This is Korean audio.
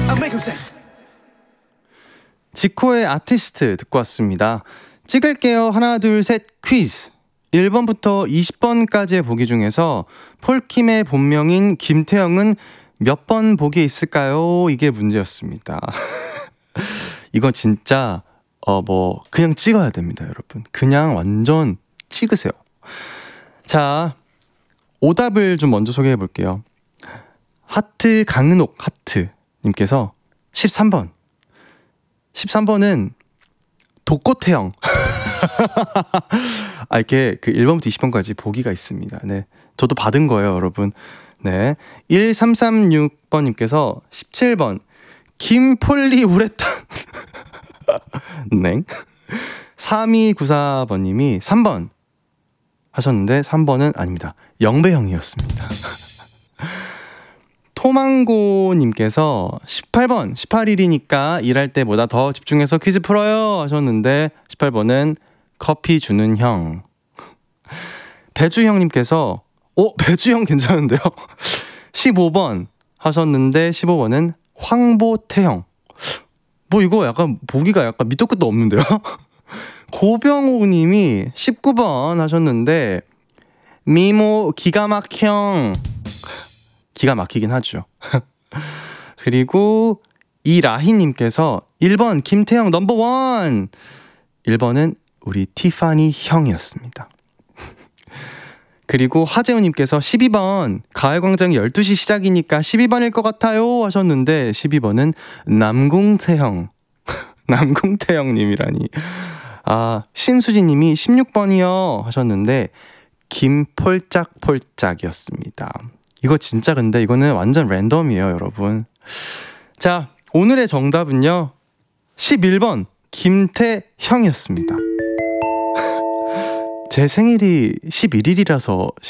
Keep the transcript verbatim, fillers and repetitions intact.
지코의 아티스트 듣고 왔습니다. 찍을게요. 하나 둘 셋 퀴즈. 일 번부터 이십 번까지의 보기 중에서 폴킴의 본명인 김태형은 몇 번 보기에 있을까요? 이게 문제였습니다. 이거 진짜 어 뭐 그냥 찍어야 됩니다, 여러분. 그냥 완전 찍으세요. 자, 오답을 좀 먼저 소개해 볼게요. 하트 강은옥 하트 님께서 십삼 번. 십삼 번은 독고태형. 아, 이렇게 그 일 번부터 이십 번까지 보기가 있습니다. 네. 저도 받은 거예요, 여러분. 네. 일삼삼육 번님께서 십칠 번 김폴리우레탄. 네. 삼이구사 번님이 삼 번 하셨는데 삼 번은 아닙니다. 영배형이었습니다. 토망고님께서 십팔 번 십팔 일이니까 일할 때보다 더 집중해서 퀴즈 풀어요 하셨는데 십팔 번은 커피 주는 형. 배주형님께서 오, 배주형 괜찮은데요? 십오 번 하셨는데 십오 번은 황보태형. 뭐 이거 약간 보기가 약간 밑도 끝도 없는데요? 고병호님이 십구 번 하셨는데 미모 기가 막형. 기가 막히긴 하죠. 그리고 이라희님께서 일 번 김태형 넘버원. 일 번은 우리 티파니 형이었습니다. 그리고 하재훈님께서 십이 번 가을광장이 열두 시 시작이니까 십이 번일 것 같아요 하셨는데 십이 번은 남궁태형. 남궁태형님이라니. 아, 신수지님이 십육 번이요 하셨는데 김폴짝폴짝이었습니다. 이거 진짜 근데 이거는 완전 랜덤이에요, 여러분. 자, 오늘의 정답은요 십일 번 김태형이었습니다. 제 생일이 십일 일이라서